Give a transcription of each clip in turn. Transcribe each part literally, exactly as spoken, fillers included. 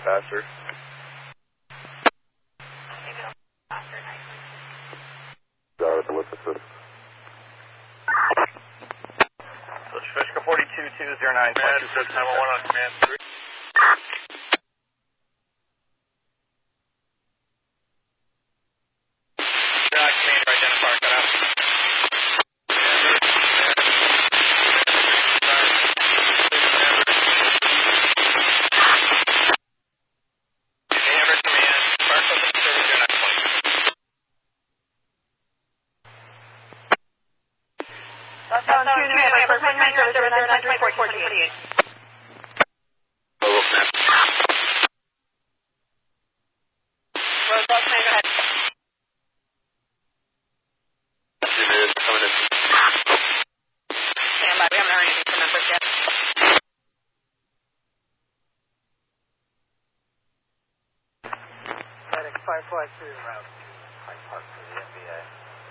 faster. Sorry, what's the system? So Trishka forty-two two zero nine. Command, system nine one one on command three. Uh, command right down the park, cut out. That's on two, New Hampshire, Command Service zero nine twenty-three, fourteen twenty-eight. Local command. Roswell, command, go ahead. Two minutes, coming in. Stand by, we haven't heard anything from Empress yet. Medic five five two, route to Hyde Park for the M B A.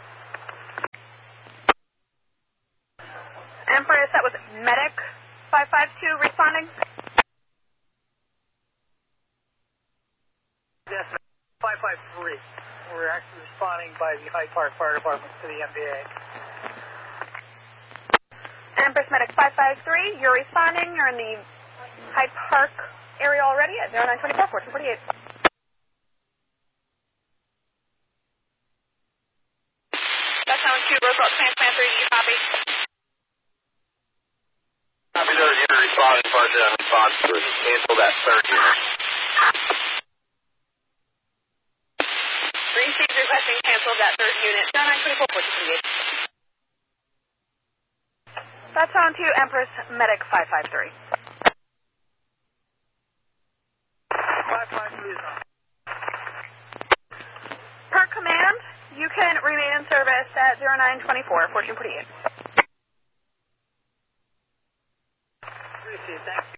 Empress, that was Medic five five two responding. Yes, five five three. We're actually responding by the Hyde Park Fire Department to the M B A. Empress Medic five five three, you're responding. You're in the Hyde Park area already at zero nine two four, fourteen forty-eight. That's on two, Roswell, command, command three, do you copy? Copy those unit responding, part of response to it. Cancel that third unit. Received requesting cancel that third unit, zero nine two four, fourteen forty-eight. That's on to Empress Medic five five three. five five three is on. Per command, you can remain in service at zero nine two four, fourteen forty-eight. Appreciate it, thanks.